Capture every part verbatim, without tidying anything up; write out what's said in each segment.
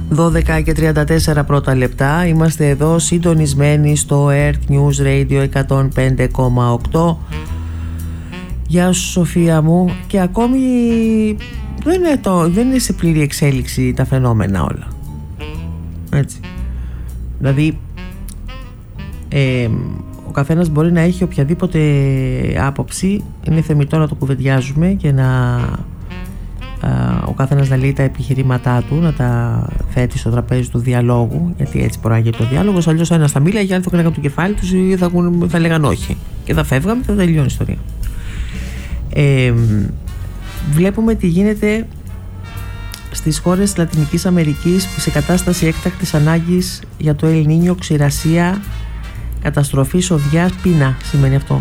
δώδεκα και τριάντα τέσσερα πρώτα λεπτά. Είμαστε εδώ συντονισμένοι στο Earth News Radio εκατόν πέντε κόμμα οκτώ. Γεια σου Σοφία μου. Και ακόμη δεν είναι, το, δεν είναι σε πλήρη εξέλιξη τα φαινόμενα όλα. Έτσι. Δηλαδή ε, ο καθένας μπορεί να έχει οποιαδήποτε άποψη. Είναι θεμιτό να το κουβεντιάζουμε και να ο καθένας να λέει τα επιχειρήματά του, να τα θέτει στο τραπέζι του διαλόγου, γιατί έτσι προάγεται ο διάλογος. Αλλιώς ένας θα μίλαγε, άλλοι θα κρέγαν το κεφάλι τους ή θα, θα λέγαν όχι και θα φεύγαμε και θα τελειώνει η ιστορία. ε, Βλέπουμε τι γίνεται στις χώρες της Λατινικής Αμερικής σε κατάσταση έκτακτης ανάγκης για το El Niño, ξηρασία, καταστροφή, σωδιάς, πείνα σημαίνει αυτό.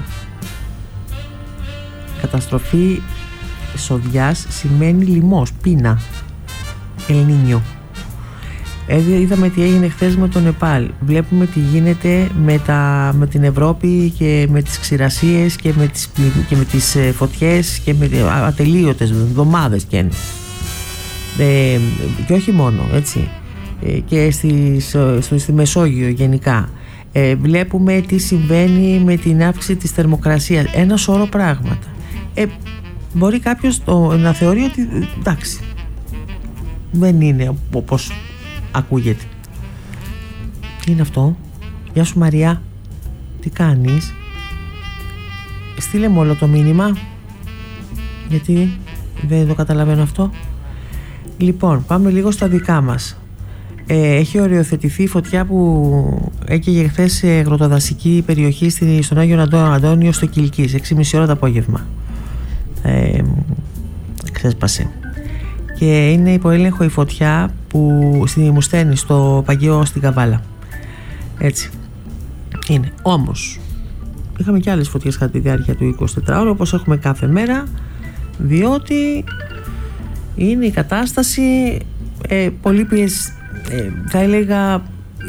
Καταστροφή σωδιάς σημαίνει λοιμός, πείνα, El Niño. Ε, είδαμε τι έγινε χθες με το Νεπάλ. Βλέπουμε τι γίνεται με, τα, με την Ευρώπη και με τις ξηρασίες και με τις, και με τις φωτιές και με ατελείωτες εβδομάδες και ε, και όχι μόνο, έτσι, ε, και στις, στο, στη Μεσόγειο γενικά. Ε, βλέπουμε τι συμβαίνει με την αύξηση της θερμοκρασίας, ένα σώρο πράγματα. ε, Μπορεί κάποιος το, να θεωρεί ότι εντάξει, δεν είναι όπως ακούγεται. Τι είναι αυτό? Γεια σου Μαριά, τι κάνεις? Στείλε μου όλο το μήνυμα, γιατί δεν το καταλαβαίνω αυτό. Λοιπόν, πάμε λίγο στα δικά μας. ε, Έχει οριοθετηθεί η φωτιά που έκαιγε χθες σε αγροτοδασική περιοχή στον Άγιο Αντώνιο στο Κιλκής, έξι και μισή ώρα το απόγευμα. Ε, ξέσπασε και είναι υπό έλεγχο η φωτιά που στη Μουστένη, στο Παγιό στην Καβάλα. Έτσι είναι. Όμως είχαμε και άλλες φωτιές κατά τη διάρκεια του εικοσιτετράωρου, όπως έχουμε κάθε μέρα, διότι είναι η κατάσταση ε, πολύ πιεσ, ε, θα έλεγα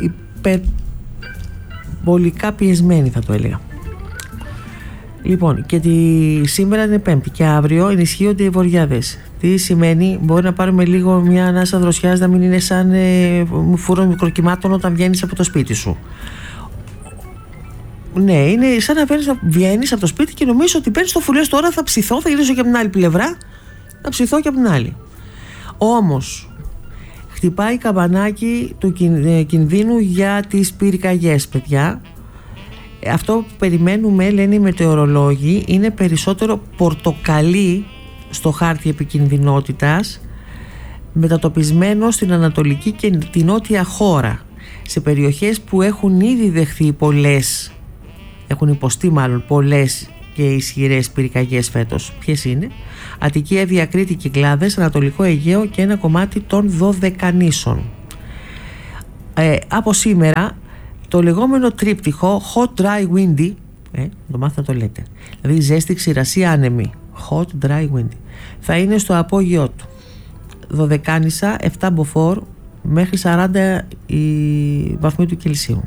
υπερβολικά πιεσμένη, θα το έλεγα. Λοιπόν, και τη, σήμερα είναι Πέμπτη και αύριο ενισχύονται οι βοριάδες. Τι σημαίνει? Μπορεί να πάρουμε λίγο μια ανάσα δροσιάς, να μην είναι σαν ε, φούρο μικροκυμάτων όταν βγαίνεις από το σπίτι σου. Ναι, είναι σαν να βγαίνεις από το σπίτι και νομίζεις ότι παίρνεις το φουλές, τώρα θα ψηθώ, θα γυρίσω και από την άλλη πλευρά, θα ψηθώ και από την άλλη. Όμως χτυπάει καμπανάκι του κινδύνου για τις πυρκαγιές, παιδιά. Αυτό που περιμένουμε, λένε οι μετεωρολόγοι, είναι περισσότερο πορτοκαλί στο χάρτη επικινδυνότητας, μετατοπισμένο στην ανατολική και την νότια χώρα, σε περιοχές που έχουν ήδη δεχθεί πολλές, έχουν υποστεί μάλλον πολλές και ισχυρές πυρκαγιές φέτος. Ποιες είναι? Αττική, Εύβοια, Κρήτη, Κυκλάδες, Ανατολικό Αιγαίο και ένα κομμάτι των Δωδεκανήσων. Ε, από σήμερα το λεγόμενο τρίπτυχο hot, dry, windy, ε, το μάθα το λέτε, δηλαδή ζέστη, ξηρασία, άνεμη, hot, dry, windy, θα είναι στο απόγειό του. Δωδεκάνησα, επτά μποφόρ μέχρι σαράντα η βαθμοί του Κελσίου.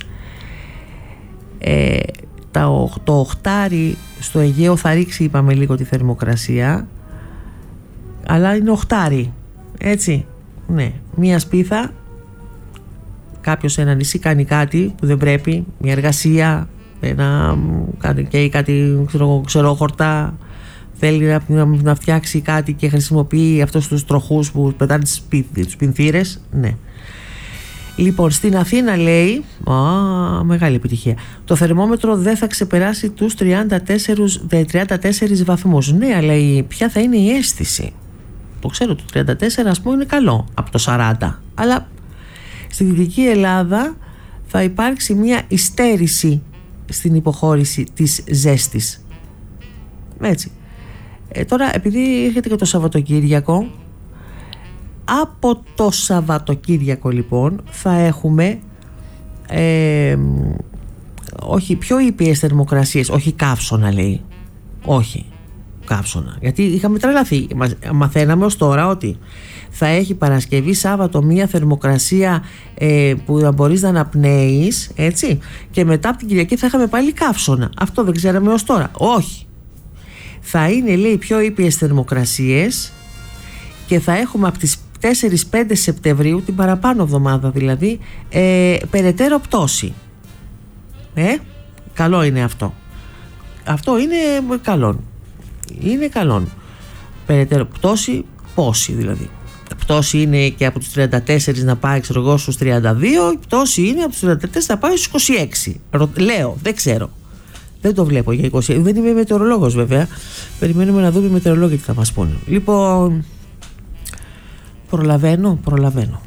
Ε, το, το οχτάρι στο Αιγαίο θα ρίξει, είπαμε, λίγο τη θερμοκρασία, αλλά είναι οχτάρι, έτσι, ναι, μία σπίθα. Κάποιος σε ένα νησί κάνει κάτι που δεν πρέπει, μια εργασία, ένα, και κάτι ξέρω, ξέρω χορτά, θέλει να, να, να φτιάξει κάτι και χρησιμοποιεί αυτούς τους τροχούς που πετάνε τους πινθύρες. Ναι. Λοιπόν, στην Αθήνα λέει, α, μεγάλη επιτυχία, το θερμόμετρο δεν θα ξεπεράσει τους τριάντα τέσσερις βαθμούς. Ναι, αλλά ποια θα είναι η αίσθηση? Το ξέρω, το τριάντα τέσσερα ας πούμε είναι καλό από το σαράντα, αλλά στη Δυτική Ελλάδα θα υπάρξει μια υστέρηση στην υποχώρηση της ζέστης. Έτσι. Ε, τώρα, επειδή έρχεται και το Σαββατοκύριακο, από το Σαββατοκύριακο λοιπόν θα έχουμε ε, όχι πιο ήπιες θερμοκρασίες, όχι καύσωνα λέει, όχι καύσωνα, γιατί είχαμε τρελαθεί. Μαθαίναμε ως τώρα ότι θα έχει Παρασκευή, Σάββατο μία θερμοκρασία ε, που να μπορείς να αναπνέεις, έτσι, και μετά από την Κυριακή θα είχαμε πάλι καύσωνα. Αυτό δεν ξέραμε ως τώρα. Όχι. Θα είναι, λέει, πιο ήπιες θερμοκρασίες και θα έχουμε από τις τέσσερις πέντε Σεπτεμβρίου, την παραπάνω εβδομάδα δηλαδή, ε, περαιτέρω πτώση. Ε, καλό είναι αυτό. Αυτό είναι καλό. Είναι καλό. Περαιτέρω πτώση, πόση δηλαδή. Πτώση είναι και από τους τριάντα τέσσερα να πάει, ξέρω εγώ, στους τριάντα δύο. Η πτώση είναι από τους τριάντα τέσσερα να πάει στους είκοσι έξι. Λέω, δεν ξέρω. Δεν το βλέπω για είκοσι έξι. Δεν είμαι μετεωρολόγος βέβαια. Περιμένουμε να δούμε οι μετεωρολόγοι τι θα μας πούνε. Λοιπόν, προλαβαίνω, προλαβαίνω.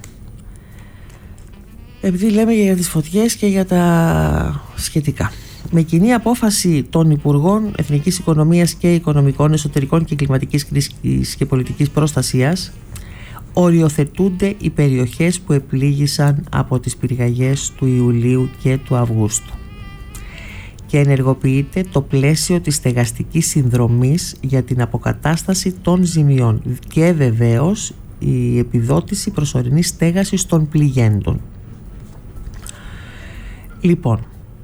Επειδή λέμε για τις φωτιές και για τα σχετικά. Με κοινή απόφαση των Υπουργών Εθνικής Οικονομίας και Οικονομικών, Εσωτερικών και Κλιματικής Κρίσης και Πολιτικής Προστασίας, οριοθετούνται οι περιοχές που επλήγησαν από τις πυρκαγιές του Ιουλίου και του Αυγούστου και ενεργοποιείται το πλαίσιο της στεγαστικής συνδρομής για την αποκατάσταση των ζημιών και βεβαίως η επιδότηση προσωρινής στέγασης των πληγέντων. Λοιπόν,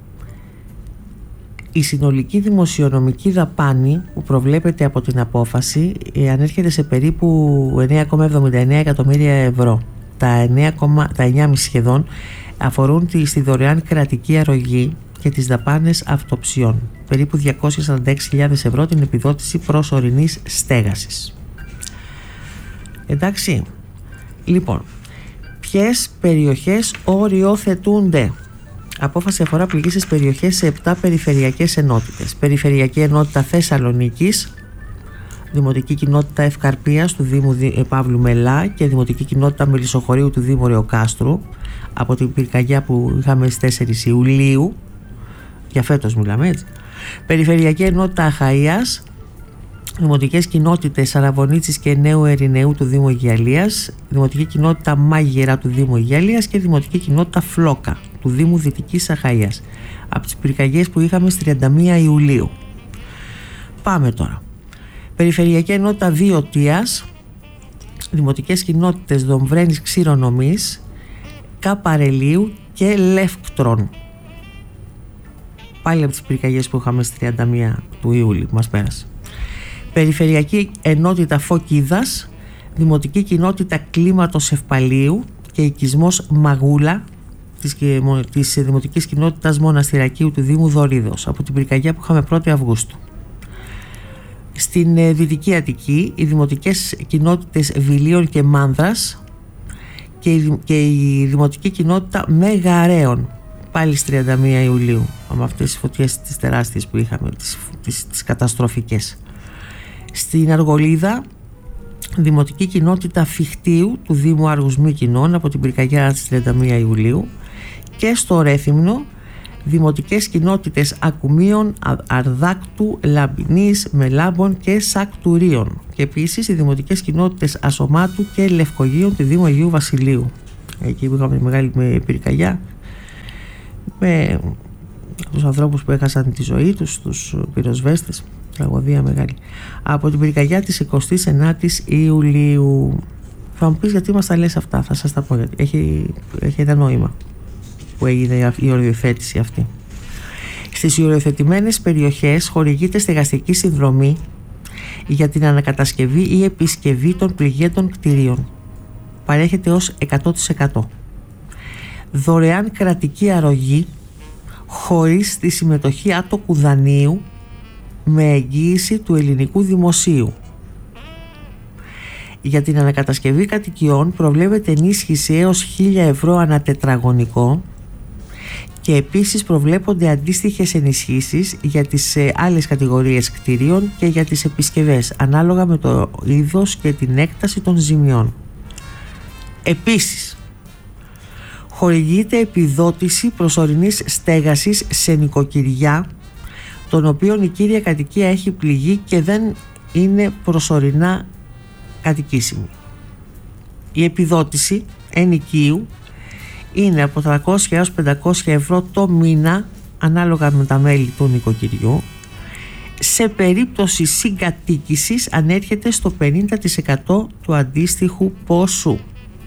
η συνολική δημοσιονομική δαπάνη που προβλέπεται από την απόφαση ανέρχεται σε περίπου εννέα κόμμα εβδομήντα εννέα εκατομμύρια ευρώ. Τα εννέα, τα εννέα κόμμα πέντε σχεδόν αφορούν τη, στη δωρεάν κρατική αρρωγή και τις δαπάνες αυτοψιών. Περίπου διακόσιες σαράντα έξι χιλιάδες ευρώ την επιδότηση προσωρινής στέγασης. Εντάξει. Λοιπόν, ποιες περιοχές οριοθετούνται? Απόφαση αφορά πληγήσεις περιοχές σε επτά περιφερειακές ενότητες. Περιφερειακή ενότητα Θεσσαλονίκης, Δημοτική κοινότητα Ευκαρπίας του Δήμου Παύλου Μελά και Δημοτική κοινότητα Μελισσοχωρίου του Δήμου Ρεοκάστρου από την πυρκαγιά που είχαμε στις τέσσερις Ιουλίου, για φέτος μιλάμε έτσι. Περιφερειακή ενότητα Αχαΐας, Δημοτικές κοινότητες Αραβωνίτσης και Νέου Ερηνεού του Δήμου Αιγιαλίας, Δημοτική κοινότητα Μάγειρα του Δήμου Αιγιαλίας και Δημοτική κοινότητα Φλόκα του Δήμου Δυτικής Αχαΐας από τις πυρκαγιές που είχαμε στις τριάντα μία Ιουλίου. Πάμε τώρα. Περιφερειακή ενότητα Βιωτίας, Δημοτικές κοινότητες Δομβρένης Ξηρονομής, Καπαρελίου και Λεύκτρων. Πάλι από τις πυρκαγιές που είχαμε στις τριάντα μία του Ιούλιου που μας πέρασε. Περιφερειακή ενότητα Φωκίδας, Δημοτική κοινότητα Κλίματος Ευπαλίου και οικισμός Μαγούλα της, της Δημοτικής κοινότητας Μοναστηρακίου του Δήμου Δωρίδος από την πυρκαγιά που είχαμε πρώτη Αυγούστου. Στην ε, Δυτική Αττική οι δημοτικές κοινότητες Βιλίων και Μάνδρας και η, και η Δημοτική κοινότητα Μεγαρέων πάλι στις τριάντα μία Ιουλίου με αυτές τις φωτιές τις τεράστιες που είχαμε, τις, τις, τις καταστροφικές. Στην Αργολίδα, Δημοτική κοινότητα Φιχτίου του Δήμου Άργους Μύκηνων από την πυρκαγιά της τριάντα μία Ιουλίου και στο Ρέθυμνο, Δημοτικές κοινότητες Ακουμίων, Αρδάκτου, Λαμπινής, Μελάμπων και Σακτουρίων και επίσης οι Δημοτικές κοινότητες Ασωμάτου και Λευκογείων του Δήμου Αγίου Βασιλείου. Εκεί που είχαμε μεγάλη πυρκαγιά με τους ανθρώπους που έχασαν τη ζωή τους, τους πυροσβέστες. Τραγωδία μεγάλη. Από την πυρκαγιά της εικοστής ενάτης Ιουλίου. Θα μου πεις γιατί μας τα λες αυτά, θα σας τα πω γιατί. Έχει, έχει ένα νόημα που έγινε η οριοθέτηση αυτή. Στις οριοθετημένες περιοχές χορηγείται στεγαστική συνδρομή για την ανακατασκευή ή επισκευή των πληγέντων κτηρίων. Παρέχεται ως εκατό τοις εκατό. Δωρεάν κρατική αρρωγή χωρίς τη συμμετοχή άτοκου δανείου με εγγύηση του ελληνικού δημοσίου. Για την ανακατασκευή κατοικιών προβλέπεται ενίσχυση έως χίλια ευρώ ανά τετραγωνικό και επίσης προβλέπονται αντίστοιχες ενισχύσεις για τις άλλες κατηγορίες κτηρίων και για τις επισκευές ανάλογα με το είδος και την έκταση των ζημιών. Επίσης χορηγείται επιδότηση προσωρινής στέγασης σε νοικοκυριά των οποίων η κύρια κατοικία έχει πληγεί και δεν είναι προσωρινά κατοικήσιμη. Η επιδότηση ενοικίου είναι από τριακόσια έως πεντακόσια ευρώ το μήνα ανάλογα με τα μέλη του νοικοκυριού. Σε περίπτωση συγκατοίκησης ανέρχεται στο πενήντα τοις εκατό του αντίστοιχου ποσού.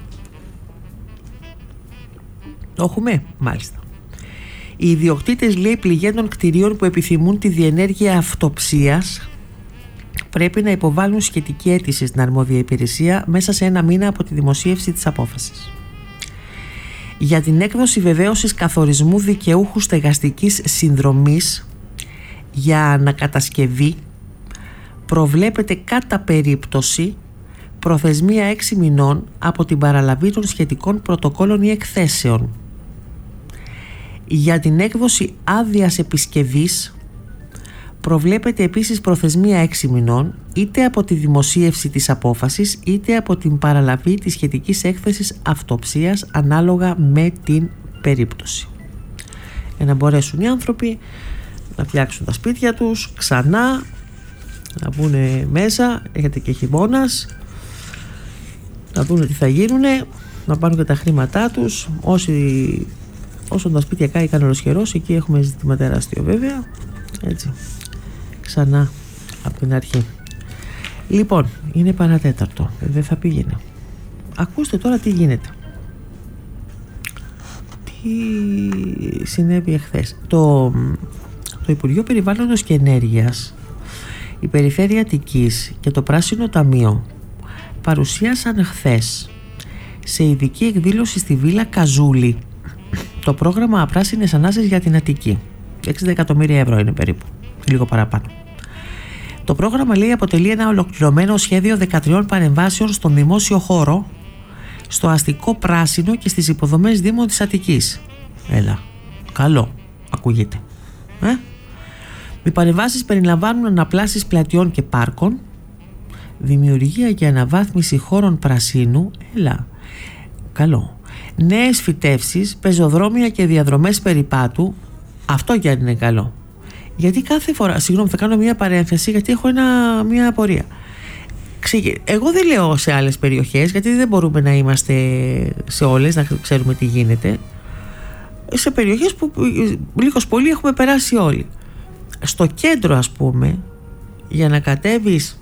Το έχουμε, μάλιστα. Οι ιδιοκτήτες, λέει, πληγέντων κτηρίων που επιθυμούν τη διενέργεια αυτοψίας πρέπει να υποβάλουν σχετική αίτηση στην αρμόδια υπηρεσία μέσα σε ένα μήνα από τη δημοσίευση της απόφασης. Για την έκδοση βεβαίωσης καθορισμού δικαιούχου στεγαστικής συνδρομής για ανακατασκευή προβλέπεται κατά περίπτωση προθεσμία έξι μηνών από την παραλαβή των σχετικών πρωτοκόλων ή εκθέσεων. Για την έκδοση άδειας επισκευής προβλέπεται επίσης προθεσμία έξι μηνών είτε από τη δημοσίευση της απόφασης είτε από την παραλαβή της σχετικής έκθεσης αυτοψίας ανάλογα με την περίπτωση. Για να μπορέσουν οι άνθρωποι να φτιάξουν τα σπίτια τους ξανά, να μπουν μέσα, γιατί και χειμώνας, να δουν τι θα γίνουν, να πάρουν και τα χρήματά τους. Όσοι, όσο τα σπίτια κάηκαν ολοσχερός, εκεί έχουμε ζήτημα τεράστιο βέβαια, έτσι, ξανά από την αρχή. Λοιπόν, είναι παρατέταρτο, δεν θα πήγαινε. Ακούστε τώρα τι γίνεται. Τι συνέβη εχθές. Το, το Υπουργείο Περιβάλλοντος και Ενέργειας, η Περιφέρεια Αττικής και το Πράσινο Ταμείο παρουσίασαν χθες σε ειδική εκδήλωση στη Βίλα Καζούλη το πρόγραμμα Πράσινες Ανάσες για την Αττική. εξήντα εκατομμύρια ευρώ είναι περίπου, λίγο παραπάνω. Το πρόγραμμα, λέει, αποτελεί ένα ολοκληρωμένο σχέδιο δεκατρείς παρεμβάσεων στον δημόσιο χώρο, στο αστικό πράσινο και στις υποδομές δήμων της Αττικής. Έλα, καλό ακούγεται. Ε? Οι παρεμβάσεις περιλαμβάνουν αναπλάσεις πλατιών και πάρκων, δημιουργία και αναβάθμιση χώρων πρασίνου, έλα, καλό, νέες φυτεύσεις, πεζοδρόμια και διαδρομές περιπάτου. Αυτό και αν είναι καλό. Γιατί κάθε φορά, συγγνώμη, θα κάνω μια παρένθεση γιατί έχω ένα, μια απορία. Εγώ δεν λέω σε άλλες περιοχές, γιατί δεν μπορούμε να είμαστε σε όλες, να ξέρουμε τι γίνεται. Σε περιοχές που λίγος πολύ έχουμε περάσει όλοι. Στο κέντρο, ας πούμε, για να κατέβεις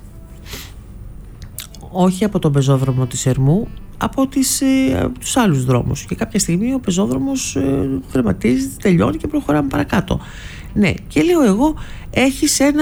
όχι από τον πεζόδρομο της Ερμού, από, τις, από τους άλλους δρόμους, και κάποια στιγμή ο πεζόδρομος ε, τερματίζει, τελειώνει και προχωράμε παρακάτω. Ναι, και λέω εγώ, έχεις ένα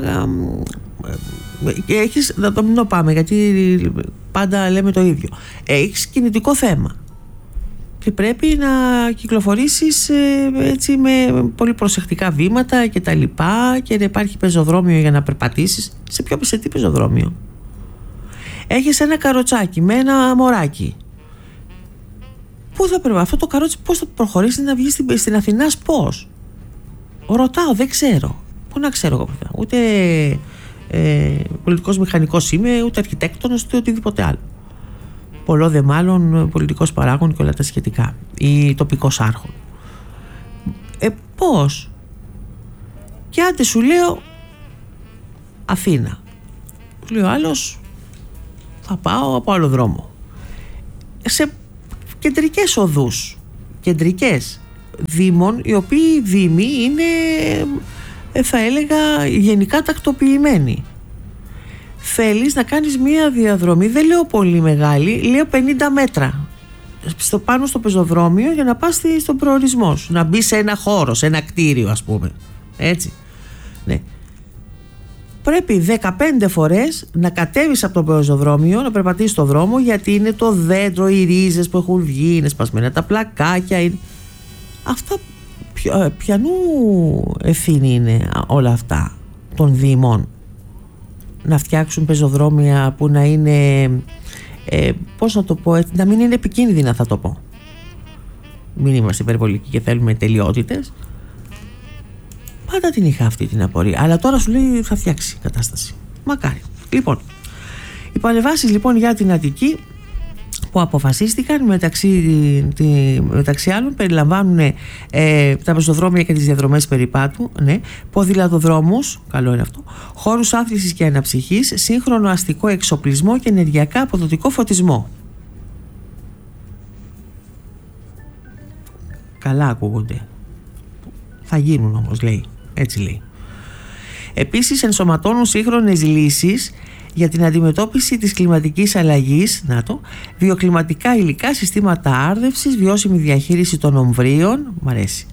ε, έχεις, να το μην πάμε γιατί πάντα λέμε το ίδιο, έχεις κινητικό θέμα και πρέπει να κυκλοφορήσεις ε, έτσι με πολύ προσεκτικά βήματα και τα λοιπά, και να υπάρχει πεζοδρόμιο για να περπατήσεις. Σε ποιο, σε τι πεζοδρόμιο? Έχεις ένα καροτσάκι με ένα μωράκι. Πού θα πρέπει αυτό το καρότσι, πώς θα προχωρήσει να βγει στην, στην Αθηνά, πώς? Ρωτάω, δεν ξέρω. Πού να ξέρω εγώ? Ούτε ε, πολιτικός μηχανικός είμαι, ούτε αρχιτέκτονας, ούτε οτιδήποτε άλλο. Πολλό δε μάλλον πολιτικός παράγων και όλα τα σχετικά, ή τοπικός άρχον. Ε, πώς? Και άντε σου λέω Αθήνα. Σου λέει ο άλλος, θα πάω από άλλο δρόμο. Σε κεντρικές οδούς, κεντρικές δήμων, οι οποίοι δήμοι είναι, θα έλεγα, γενικά τακτοποιημένοι. Θέλεις να κάνεις μία διαδρομή, δεν λέω πολύ μεγάλη, λέω πενήντα μέτρα στο, πάνω στο πεζοδρόμιο, για να πας στον προορισμό σου, να μπεις σε ένα χώρο, σε ένα κτίριο, ας πούμε, έτσι, ναι. Πρέπει δεκαπέντε φορές να κατέβεις από το πεζοδρόμιο, να περπατήσεις στο δρόμο, γιατί είναι το δέντρο, οι ρίζες που έχουν βγει, είναι σπασμένα τα πλακάκια, είναι... αυτά ποιο, ποιανού ευθύνη είναι όλα αυτά των δήμων? Να φτιάξουν πεζοδρόμια που να είναι ε, πώς να το πω, έτσι, να μην είναι επικίνδυνα, θα το πω. Μην είμαστε υπερβολικοί και θέλουμε τελειότητες. Πάντα την είχα αυτή την απορία, αλλά τώρα σου λέει θα φτιάξει κατάσταση. Μακάρι. Λοιπόν, οι παρεμβάσεις λοιπόν για την Αττική που αποφασίστηκαν, μεταξύ, τη, μεταξύ άλλων περιλαμβάνουν ε, τα πεζοδρόμια και τις διαδρομές περιπάτου, ναι, ποδηλατοδρόμους, καλό είναι αυτό, χώρους άθλησης και αναψυχής, σύγχρονο αστικό εξοπλισμό και ενεργειακά αποδοτικό φωτισμό. Καλά ακούγονται. Θα γίνουν όμως, λέει. Έτσι λέει. Επίσης ενσωματώνουν σύγχρονες λύσεις για την αντιμετώπιση της κλιματικής αλλαγής, να το, βιοκλιματικά υλικά, συστήματα άρδευσης, βιώσιμη διαχείριση των ομβρίων, μ' αρέσει,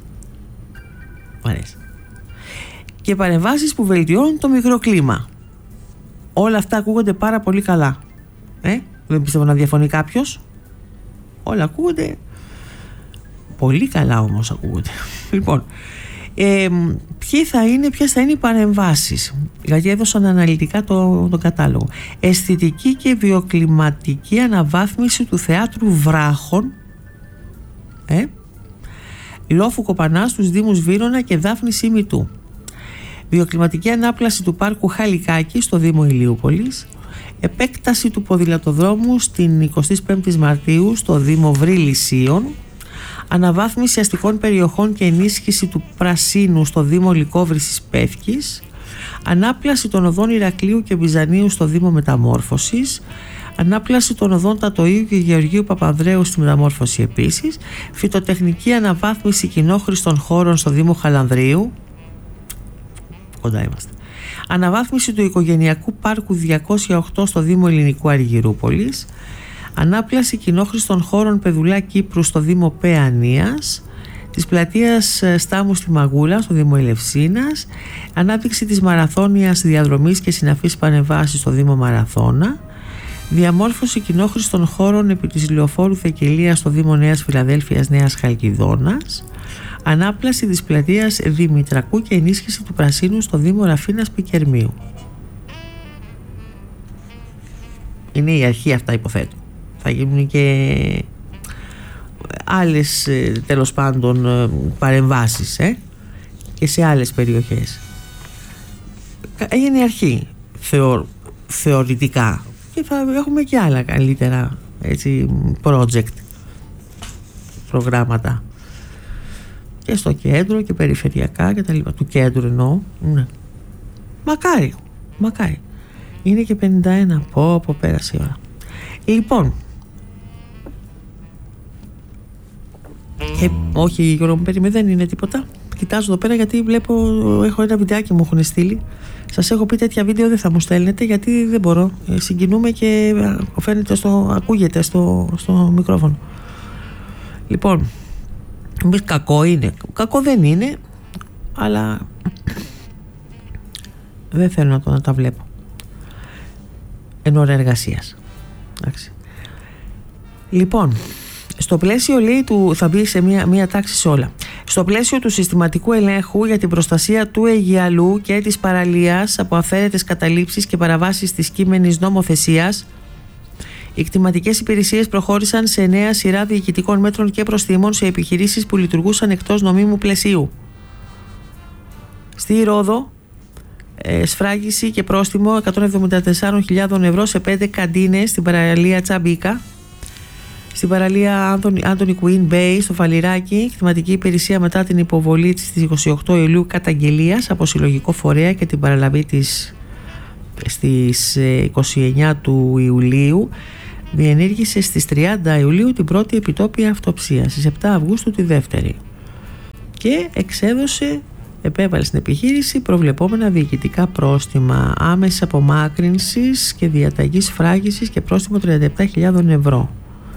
μ' αρέσει, και παρεμβάσεις που βελτιώνουν το μικροκλίμα. Όλα αυτά ακούγονται πάρα πολύ καλά. Ε? Δεν πιστεύω να διαφωνεί κάποιος. Όλα ακούγονται πολύ καλά, όμως ακούγονται. Λοιπόν, ε, ποιοι θα είναι, ποιες θα είναι οι παρεμβάσεις, γιατί έδωσαν αναλυτικά το, το κατάλογο. Αισθητική και βιοκλιματική αναβάθμιση του θεάτρου Βράχων, ε? Λόφου Κοπανά στους Δήμους Βύρωνα και Δάφνης Ημιτού. Βιοκλιματική ανάπλαση του πάρκου Χαλικάκη στο Δήμο Ηλιούπολης. Επέκταση του ποδηλατοδρόμου στην εικοστή πέμπτη Μαρτίου στο Δήμο Βρυλισσίων. Αναβάθμιση αστικών περιοχών και ενίσχυση του πρασίνου στο Δήμο Λυκόβρησης Πεύκης. Ανάπλαση των οδών Ηρακλείου και Βυζανίου στο Δήμο Μεταμόρφωσης. Ανάπλαση των οδών Τατοίου και Γεωργίου Παπανδρέου στη Μεταμόρφωση επίσης. Φυτοτεχνική αναβάθμιση κοινόχρηστων χώρων στο Δήμο Χαλανδρίου. Κοντά είμαστε. Αναβάθμιση του οικογενειακού πάρκου διακόσια οκτώ στο Δήμο Ελληνικού Αργυρούπολης. Ανάπλαση κοινόχρηστων χώρων Πεδουλά Κύπρου στο Δήμο Παιανίας. Της πλατείας Στάμου στη Μαγούλα στο Δήμο Ελευσίνας. Ανάπτυξη της μαραθώνιας διαδρομής και συναφής πανεβάσεις στο Δήμο Μαραθώνα. Διαμόρφωση κοινόχρηστων χώρων επί της Λεωφόρου Θεκελίας στο Δήμο Νέας Φιλαδέλφειας Νέας Χαλκιδόνας. Ανάπλαση της πλατείας Δημητρακού και ενίσχυση του πρασίνου στο Δήμο Ραφίνας Πικερμίου. Είναι η αρχή αυτά, υποθέτω. Θα γίνουν και άλλες, τέλος πάντων, παρεμβάσεις ε? και σε άλλες περιοχές. Έγινε η αρχή θεω, θεωρητικά, και θα έχουμε και άλλα καλύτερα, έτσι, project, προγράμματα και στο κέντρο και περιφερειακά και τα λοιπά. Του κέντρου εννοώ, ναι. Μακάρι, μακάρι. Είναι και πενήντα ένα. Πω πω πέρασε η ώρα. Λοιπόν, και όχι Γιώργο μου, περίμενε, δεν είναι τίποτα. Κοιτάζω εδώ πέρα γιατί βλέπω, έχω ένα βιντεάκι μου έχουν στείλει. Σας έχω πει τέτοια βίντεο δεν θα μου στέλνετε γιατί δεν μπορώ. Ε, συγκινούμε και φαίνεται στο, ακούγεται στο, στο μικρόφωνο. Λοιπόν, μπεις, κακό είναι. Κακό δεν είναι, αλλά δεν θέλω να, το, να τα βλέπω εν ώρα εργασίας. Εντάξει. Λοιπόν, στο πλαίσιο, λέει, του, θα μπει σε μία, μία τάξη σε όλα. Στο πλαίσιο του συστηματικού ελέγχου για την προστασία του Αιγιαλού και της παραλίας από αφαίρετες καταλήψεις και παραβάσεις της κείμενης νομοθεσίας, οι κτηματικές υπηρεσίες προχώρησαν σε νέα σειρά διοικητικών μέτρων και προστίμων σε επιχειρήσεις που λειτουργούσαν εκτός νομίμου πλαισίου. Στη Ρόδο, ε, σφράγιση και πρόστιμο εκατόν εβδομήντα τέσσερις χιλιάδες ευρώ σε πέντε καντίνες στην παραλία Τσαμπίκα. Στην παραλία Άντωνι Κουίν Μπέι στο Φαλιράκι, κτηματική υπηρεσία μετά την υποβολή της στις είκοσι οκτώ Ιουλίου καταγγελίας από συλλογικό φορέα και την παραλαβή της στις είκοσι εννέα του Ιουλίου, διενήργησε στις τριάντα Ιουλίου την πρώτη επιτόπια αυτοψία, στις επτά Αυγούστου τη δεύτερη, και εξέδωσε, επέβαλε στην επιχείρηση προβλεπόμενα διοικητικά πρόστιμα άμεσης απομάκρυνσης και διαταγής φράγισης και πρόστιμο τριάντα επτά χιλιάδες ευρώ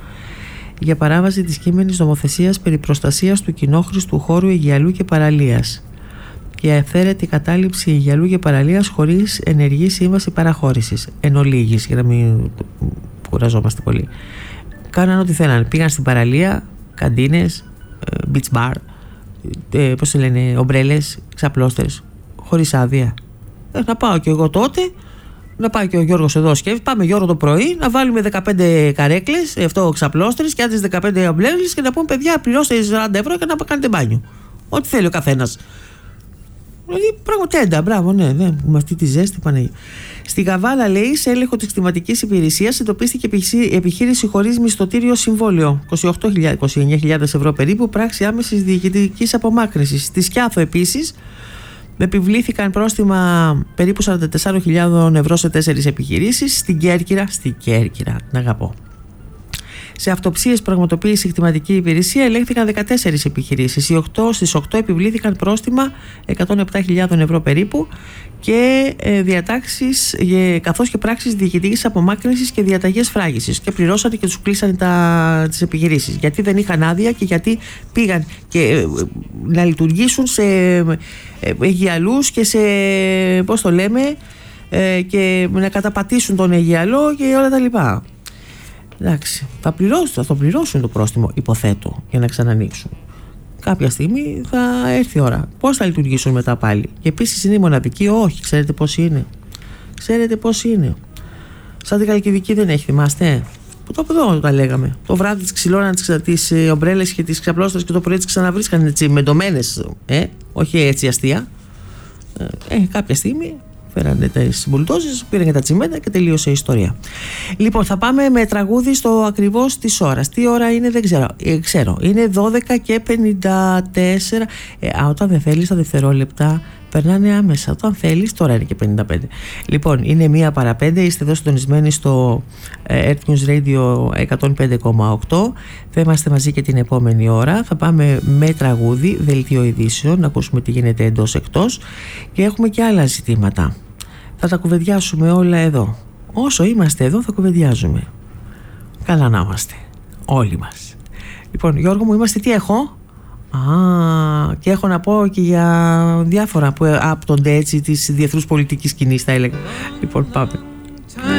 για παράβαση της κείμενης νομοθεσίας περί προστασίας του κοινόχρηστου χώρου Αιγιαλού και παραλίας και αυθαίρετη κατάληψη Αιγιαλού και παραλίας χωρίς ενεργή σύμβαση παραχώρησης. Εν ολίγης, για να μην κουραζόμαστε πολύ. Κάναν ό,τι θέλανε. Πήγαν στην παραλία, καντίνες, beach bar, ε, πώς το λένε, ομπρέλες, ξαπλώστερες, χωρίς άδεια. Ε, να πάω κι εγώ τότε, να πάει και ο Γιώργος εδώ σκέφτεται. Πάμε Γιώργο το πρωί να βάλουμε δεκαπέντε καρέκλες, αυτό ξαπλώστερες και άλλες δεκαπέντε ομπρέλες και να πούμε παιδιά, πληρώστε σαράντα ευρώ και να κάνετε μπάνιο. Ό,τι θέλει ο καθένας. Δηλαδή πραγματικά, μπράβο, ναι, ναι, με αυτή τη ζέστη Παναγία. Στη Γαβάλα, λέει, σε έλεγχο της κτηματικής υπηρεσίας εντοπίστηκε επιχείρηση χωρίς μισθωτήριο συμβόλαιο, είκοσι εννέα χιλιάδες ευρώ περίπου, πράξη άμεσης διοικητικής απομάκρυνσης. Στη Σκιάθο επίσης επιβλήθηκαν πρόστιμα περίπου σαράντα τέσσερις χιλιάδες ευρώ σε τέσσερις επιχειρήσεις. Στην Κέρκυρα, στην Κέρκυρα, να αγαπώ. Σε αυτοψίες πραγματοποίηση κτηματική υπηρεσία ελέγχθηκαν δεκατέσσερις επιχειρήσεις. Οι οκτώ, στις οκτώ επιβλήθηκαν πρόστιμα εκατόν επτά χιλιάδες ευρώ περίπου και ε, διατάξεις, ε, καθώς και πράξεις διοικητικής απομάκρυνσης και διαταγές φράγισης, και πληρώσανε και τους κλείσανε τα, τις επιχειρήσεις γιατί δεν είχαν άδεια και γιατί πήγαν και, ε, να λειτουργήσουν σε ε, Αιγιαλούς και σε, πώς το λέμε, ε, και να καταπατήσουν τον Αιγιαλό και όλα τα λοιπά. Εντάξει, θα πληρώσουν, θα το πληρώσουν το πρόστιμο, υποθέτω, για να ξανανοίξουν. Κάποια στιγμή θα έρθει η ώρα. Πώς θα λειτουργήσουν μετά πάλι? Και επίσης είναι η μοναδική? Όχι, ξέρετε πώς είναι. Ξέρετε πώς είναι. Σαν την Καλκιδική δεν έχει, θυμάστε? Που το από εδώ τα λέγαμε. Το βράδυ τις ξυλώναν τις ομπρέλες και τις ξαπλώστρες και το πρωί τις ξαναβρίσκαν έτσι μεντωμένες. Ε, όχι έτσι αστεία. Ε, κάποια στιγμή φέρανε τις μπουλντόζες, πήραν τα τσιμέντα και τελείωσε η ιστορία. Λοιπόν, θα πάμε με τραγούδι στο ακριβώς της ώρας. Τι ώρα είναι, δεν ξέρω. Ε, ξέρω. Είναι δώδεκα και πενήντα τέσσερα. Ε, α, όταν δεν θέλεις τα δευτερόλεπτα περνάνε άμεσα. Όταν θέλεις, τώρα είναι και πενήντα πέντε. Λοιπόν, είναι μία παρά πέντε. Είστε εδώ συντονισμένοι στο ε, Earth News Radio εκατόν πέντε κόμμα οκτώ. Θα είμαστε μαζί και την επόμενη ώρα. Θα πάμε με τραγούδι, δελτίο ειδήσεων, να ακούσουμε τι γίνεται εντός εκτός. Και έχουμε και άλλα ζητήματα. Θα τα κουβεντιάσουμε όλα εδώ. Όσο είμαστε εδώ θα κουβεντιάζουμε. Καλά να είμαστε. Όλοι μας. Λοιπόν, Γιώργο μου, είμαστε τι έχω? Α, και έχω να πω και για διάφορα που άπτονται έτσι της διεθνούς πολιτικής σκηνής, θα έλεγα. Λοιπόν, πάμε.